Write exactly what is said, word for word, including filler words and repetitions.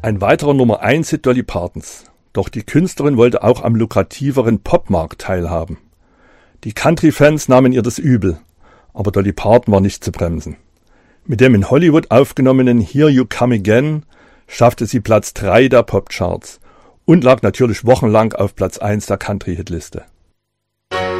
Ein weiterer Nummer eins Hit Dolly Partons. Doch die Künstlerin wollte auch am lukrativeren Popmarkt teilhaben. Die Country-Fans nahmen ihr das übel, aber Dolly Parton war nicht zu bremsen. Mit dem in Hollywood aufgenommenen Here You Come Again schaffte sie Platz drei der Popcharts und lag natürlich wochenlang auf Platz eins der Country-Hitliste.